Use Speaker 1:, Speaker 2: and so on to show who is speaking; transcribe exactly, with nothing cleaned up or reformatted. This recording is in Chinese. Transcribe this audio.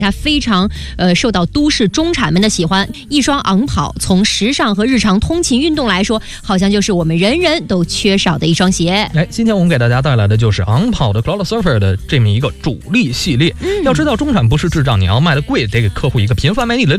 Speaker 1: 它非常呃受到都市中产们的喜欢。一双昂跑，从时尚和日常通勤运动来说，好像就是我们人人都缺少的一双鞋。
Speaker 2: 哎，今天我们给大家带来的就是昂跑的 Cloudsurfer 的这么一个主力系列。
Speaker 1: 嗯、
Speaker 2: 要知道，中产不是智障，你要卖的贵，得给客户一个频繁美丽的